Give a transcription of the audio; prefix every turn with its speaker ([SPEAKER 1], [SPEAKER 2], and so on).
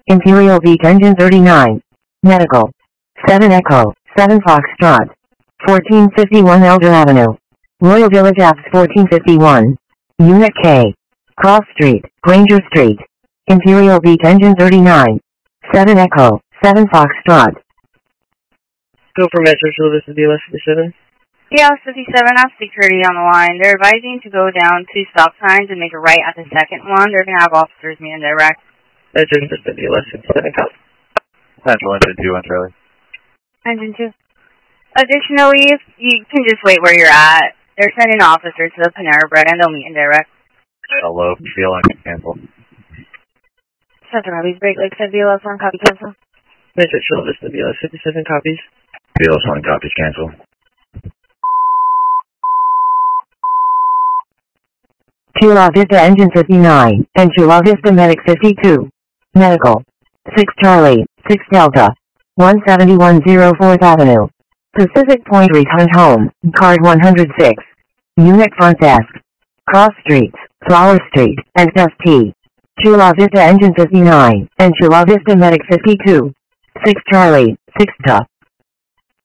[SPEAKER 1] Imperial Beach Engine 39. Medical. 7 Echo, 7 Foxtrot. 1451 Elder Avenue. Royal Village Apps 1451. Unit K. Cross Street, Granger Street. Imperial Beach Engine 39. 7 Echo, 7 Foxtrot.
[SPEAKER 2] Go for Metro Shell, this is BLS 57.
[SPEAKER 3] BLS 57, I have security on the line. They're advising to go down 2 stop signs and make a right at the second one. They're going to have officers meet in direct.
[SPEAKER 2] Metro Shell, BLS 57, copy.
[SPEAKER 4] Central Engine 2 on Charlie.
[SPEAKER 3] Engine 2. Additionally, if you can just wait where you're at. They're sending officers to the Panera Bread and they'll meet in direct.
[SPEAKER 4] Hello, feeling cancel.
[SPEAKER 3] Central Copies, break like said BLS 1, copy cancel.
[SPEAKER 2] Metro Shell, this is BLS 57, copies.
[SPEAKER 4] BLS 1 copies cancel.
[SPEAKER 1] Chula Vista Engine 59, and Chula Vista Medic 52. Medical. 6 Charlie, 6 Delta. 17104 4th Avenue. Pacific Point Return Home, Card 106. Unit Front Desk. Cross Streets, Flower Street, and ST. Chula Vista Engine 59, and Chula Vista Medic 52. 6 Charlie, 6 Delta.